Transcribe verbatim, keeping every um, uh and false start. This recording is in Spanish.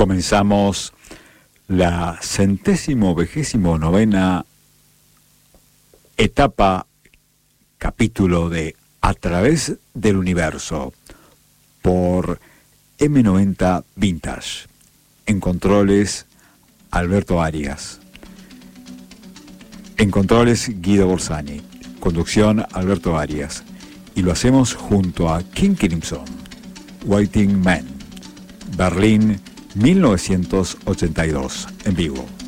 Comenzamos la centésimo vigésimo novena etapa, capítulo de A través del universo, por eme noventa Vintage. En controles, Alberto Arias. En controles, Guido Borsani. Conducción, Alberto Arias. Y lo hacemos junto a King Crimson, Waiting Man, Berlín, mil novecientos ochenta y dos, en vivo.